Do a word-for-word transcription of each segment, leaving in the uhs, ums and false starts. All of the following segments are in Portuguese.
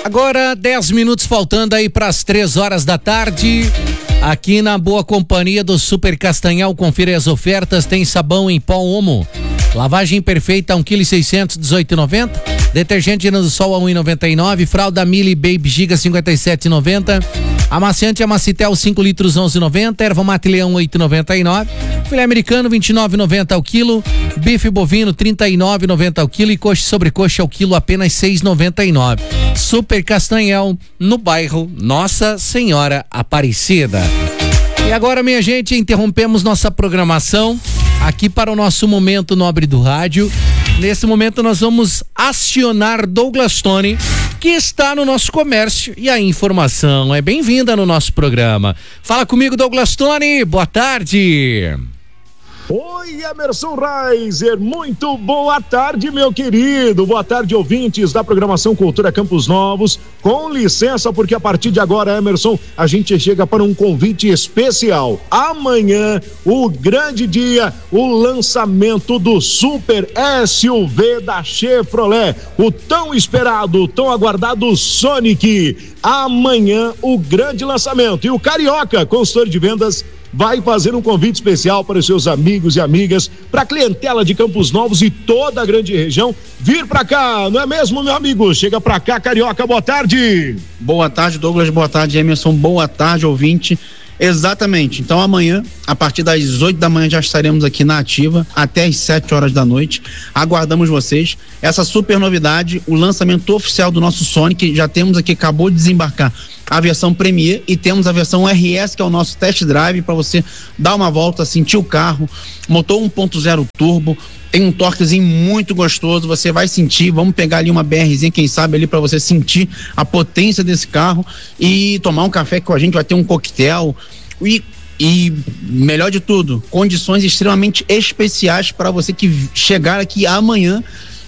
Agora dez minutos faltando aí para as três horas da tarde. Aqui na boa companhia do Super Castanhal, confira as ofertas. Tem sabão em pó Omo, lavagem perfeita um quilo e seiscentos, dezoito e noventa. Detergente Irã do Sol a um e noventa e nove. Fralda Mili Baby Giga cinquenta e sete e noventa. Amaciante Amacitel cinco litros onze e noventa. Erva Mate Leão oito e noventa e nove. Filé americano vinte e nove e noventa ao quilo. Bife bovino trinta e nove e noventa ao quilo e coxa sobrecoxa ao quilo apenas seis e noventa e nove. Super Castanhal, no bairro Nossa Senhora Aparecida. E agora, minha gente, interrompemos nossa programação aqui para o nosso Momento Nobre do Rádio. Nesse momento nós vamos acionar Douglas Tony, que está no nosso comércio, e a informação é bem-vinda no nosso programa. Fala comigo, Douglas Tony, boa tarde. Oi, Emerson Reiser, muito boa tarde, meu querido. Boa tarde, ouvintes da programação Cultura Campos Novos. Com licença, porque a partir de agora, Emerson, a gente chega para um convite especial. Amanhã, o grande dia, o lançamento do Super S U V da Chevrolet, o tão esperado, tão aguardado Sonic. Amanhã, o grande lançamento. E o Carioca, consultor de vendas, vai fazer um convite especial para os seus amigos e amigas, para a clientela de Campos Novos e toda a grande região vir para cá, não é mesmo, meu amigo? Chega para cá, Carioca, boa tarde. Boa tarde, Douglas, boa tarde, Emerson, boa tarde, ouvinte. Exatamente, então amanhã, a partir das oito da manhã, já estaremos aqui na Ativa até as sete horas da noite. Aguardamos vocês. Essa super novidade, o lançamento oficial do nosso Sonic, já temos aqui, acabou de desembarcar a versão Premier e temos a versão R S, que é o nosso test drive, para você dar uma volta, sentir o carro. Motor um ponto zero turbo, tem um torquezinho muito gostoso, você vai sentir. Vamos pegar ali uma BRzinha, quem sabe, ali para você sentir a potência desse carro e tomar um café com a gente, vai ter um coquetel e, e melhor de tudo, condições extremamente especiais para você que chegar aqui amanhã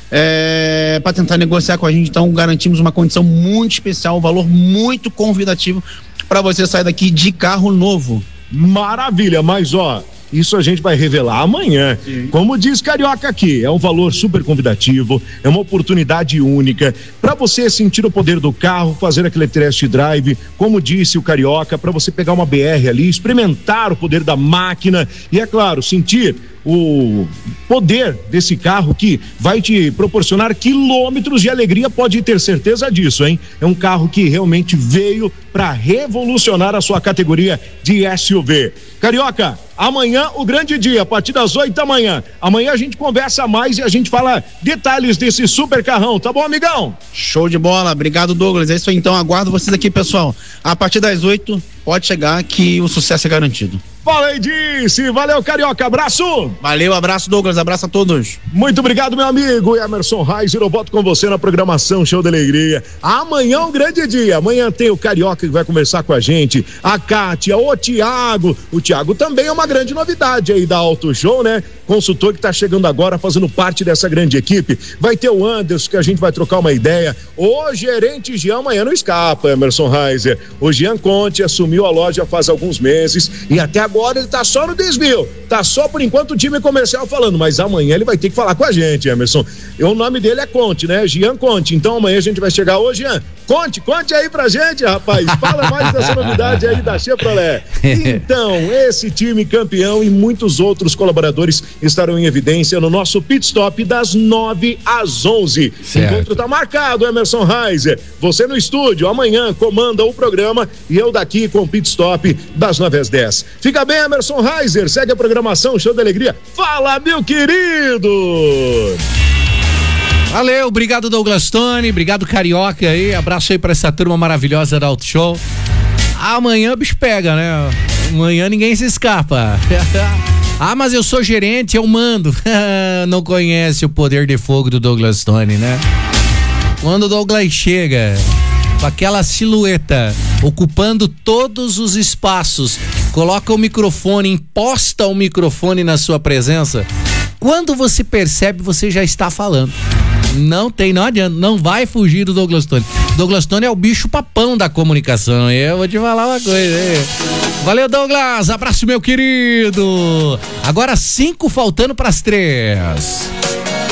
É, para tentar negociar com a gente. Então garantimos uma condição muito especial, um valor muito convidativo para você sair daqui de carro novo. Maravilha, mas ó, isso a gente vai revelar amanhã. Sim. Como diz Carioca aqui, é um valor super convidativo, é uma oportunidade única para você sentir o poder do carro, fazer aquele test drive, como disse o Carioca, para você pegar uma B R ali, experimentar o poder da máquina e, é claro, sentir o poder desse carro que vai te proporcionar quilômetros de alegria, pode ter certeza disso, hein? É um carro que realmente veio para revolucionar a sua categoria de S U V. Carioca, amanhã o grande dia, a partir das oito da manhã. Amanhã a gente conversa mais e a gente fala detalhes desse super carrão, tá bom, amigão? Show de bola, obrigado, Douglas. É isso aí, então aguardo vocês aqui, pessoal. A partir das oito, pode chegar que o sucesso é garantido. Falei, disse, valeu, Carioca, abraço! Valeu, abraço, Douglas, abraço a todos. Muito obrigado, meu amigo Emerson Reiser, eu volto com você na programação Show da Alegria. Amanhã é um grande dia, amanhã tem o Carioca que vai conversar com a gente, a Kátia, o Tiago, o Tiago também é uma grande novidade aí da Auto Show, né? Consultor que tá chegando agora, fazendo parte dessa grande equipe. Vai ter o Anderson, que a gente vai trocar uma ideia. O gerente Jean amanhã não escapa, Emerson Reiser. O Jean Conte assumiu a loja faz alguns meses e até agora ele tá só no desvio. Tá só por enquanto o time comercial falando, mas amanhã ele vai ter que falar com a gente, Emerson. E o nome dele é Conte, né? Jean Conte. Então amanhã a gente vai chegar. Ô, Jean, Conte, conte aí pra gente, rapaz. Fala mais dessa novidade aí da Chevrolet. Então, esse time campeão e muitos outros colaboradores estarão em evidência no nosso pit stop das nove às onze. O encontro tá marcado, Emerson Reiser. Você no estúdio, amanhã comanda o programa e eu daqui com o pit stop das nove às dez. Fica bem, Emerson Reiser. Segue a programação Show da Alegria. Fala, meu querido! Valeu, obrigado, Douglas Tony, obrigado, Carioca aí, abraço aí pra essa turma maravilhosa da Auto Show. Amanhã o bicho pega, né? Amanhã ninguém se escapa. Ah, mas eu sou gerente, eu mando. Não conhece o poder de fogo do Douglas Tony, né? Quando o Douglas chega com aquela silhueta, ocupando todos os espaços, coloca o microfone, imposta o microfone na sua presença, quando você percebe, você já está falando. Não tem, não adianta, não vai fugir do Douglas Tony. Douglas Tony é o bicho papão da comunicação. Eu vou te falar uma coisa aí. Valeu, Douglas, abraço, meu querido. Agora cinco faltando para as três.